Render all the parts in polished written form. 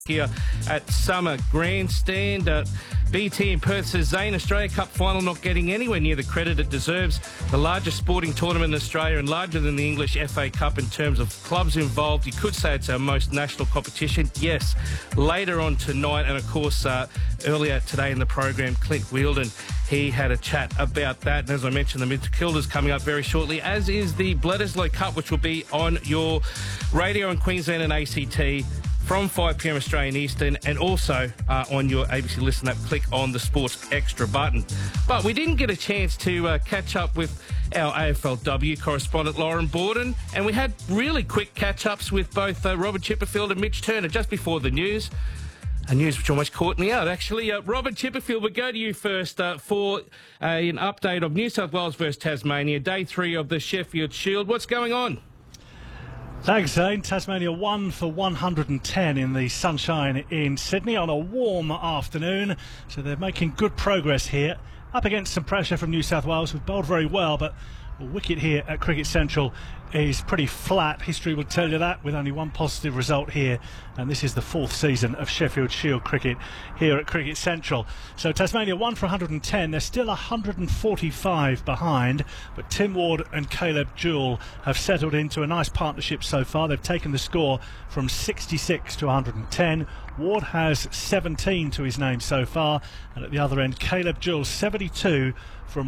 here at Summer Grandstand. BT in Perth says Zane, Australia Cup final not getting anywhere near the credit it deserves. The largest sporting tournament in Australia and larger than the English FA Cup in terms of clubs involved. You could say it's our most national competition. Yes, later on tonight, and of course earlier today in the program, Clint Wheeldon, he had a chat about that. And as I mentioned, the Mid-Kilda's coming up very shortly, as is the Bledisloe Cup, which will be on your radio in Queensland and ACT from 5 p.m. Australian Eastern, and also on your ABC Listen app. Click on the Sports Extra button. But we didn't get a chance to catch up with our AFLW correspondent Lauren Borden, and we had really quick catch-ups with both Robert Chipperfield and Mitch Turner just before the news. A news which almost caught me out, actually. Robert Chipperfield, we'll go to you first for an update of New South Wales versus Tasmania, day 3 of the Sheffield Shield. What's going on? Thanks, Zane. Tasmania 1 for 110 in the sunshine in Sydney on a warm afternoon. So they're making good progress here. Up against some pressure from New South Wales, who've bowled very well, but the wicket here at Cricket Central is pretty flat. History will tell you that, with only one positive result here, and this is the 4th season of Sheffield Shield cricket here at Cricket Central. So Tasmania 1 for 110. They're still 145 behind, but Tim Ward and Caleb Jewell have settled into a nice partnership so far. They've taken the score from 66 to 110. Ward has 17 to his name so far, and at the other end, Caleb Jewell 72 from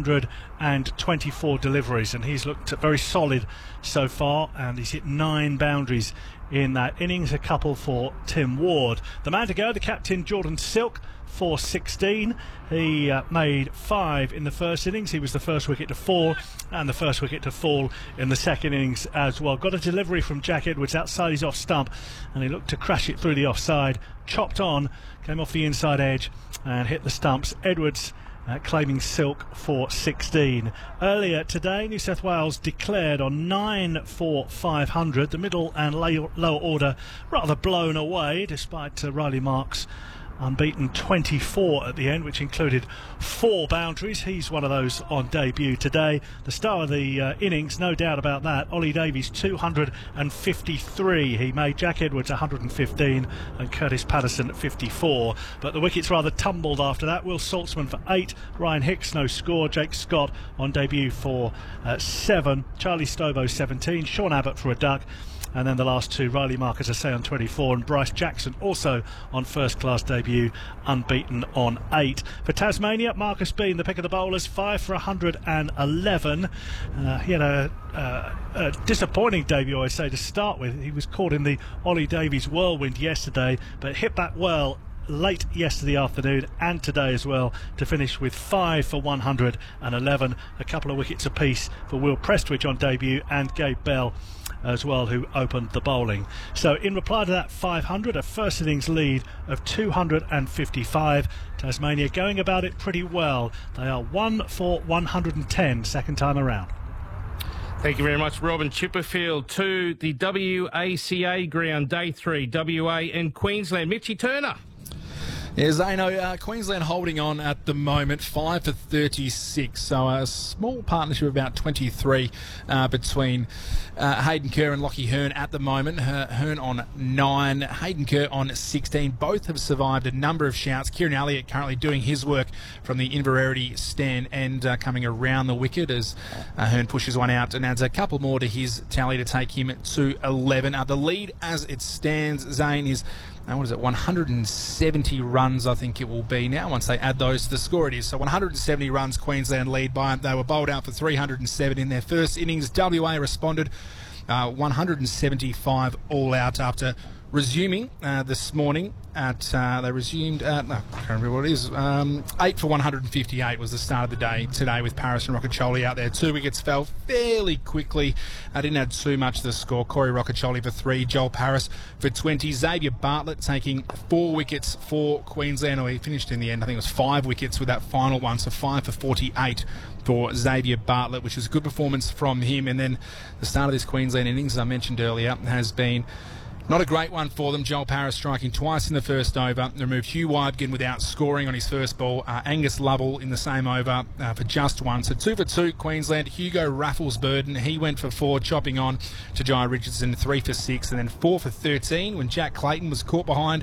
124 deliveries, and he's looked very solid so far, and he's hit 9 boundaries in that innings, a couple for Tim Ward. The man to go, the captain, Jordan Silk, for 16. He made 5 in the first innings. He was the first wicket to fall, and the first wicket to fall in the second innings as well. Got a delivery from Jack Edwards outside his off stump, and he looked to crash it through the offside. Chopped on, came off the inside edge and hit the stumps. Edwards claiming Silk for 16. Earlier today, New South Wales declared on 9 for 500. The middle and lower order rather blown away, despite Riley Marks unbeaten 24 at the end, which included 4 boundaries. He's one of those on debut today. The star of the innings, no doubt about that, Ollie Davies, 253. He made Jack Edwards 115 and Curtis Patterson 54. But the wickets rather tumbled after that. Will Saltzman for 8, Ryan Hicks no score, Jake Scott on debut for 7, Charlie Stobo 17, Sean Abbott for a duck. And then the last 2, Riley Mark, as I say, on 24, and Bryce Jackson also on first-class debut, unbeaten on 8. For Tasmania, Marcus Bean, the pick of the bowlers, 5 for 111. He had a disappointing debut, I'd say, to start with. He was caught in the Ollie Davies whirlwind yesterday, but hit back well late yesterday afternoon and today as well, to finish with 5 for 111. A couple of wickets apiece for Will Prestwich on debut and Gabe Bell as well, who opened the bowling. So in reply to that 500, a first innings lead of 255. Tasmania going about it pretty well. They are 1 for 110 second time around. Thank you very much, Robin Chipperfield. To the WACA ground, day 3, WA and Queensland. Mitchy Turner. Yeah, Zano, Queensland holding on at the moment, 5 for 36. So a small partnership of about 23 between Hayden Kerr and Lockie Hearn at the moment. Hearn on 9, Hayden Kerr on 16. Both have survived a number of shouts. Kieran Elliott currently doing his work from the Inverarity stand and coming around the wicket as Hearn pushes one out and adds a couple more to his tally to take him to 11. The lead as it stands, Zane, is 170 runs, I think it will be now, once they add those to the score. It is. So 170 runs Queensland lead by. They were bowled out for 307 in their first innings. WA responded 175 all out after resuming this morning at they resumed at I can't remember what it is, 8 for 158 was the start of the day today, with Paris and Roccaccioli out there. 2 wickets fell fairly quickly. I didn't add too much to the score. Corey Roccaccioli for 3, Joel Paris for 20. Xavier Bartlett taking 4 wickets for Queensland, or he finished in the end, I think it was 5 wickets with that final one, so 5 for 48 for Xavier Bartlett, which was a good performance from him. And then the start of this Queensland innings, as I mentioned earlier, has been not a great one for them. Joel Paris striking twice in the first over. They removed Hugh Widekin without scoring on his first ball. Angus Lovell in the same over for just 1. So 2 for 2 Queensland. Hugo Raffles-Burden, he went for 4, chopping on to Jai Richardson, 3 for 6. And then 4 for 13 when Jack Clayton was caught behind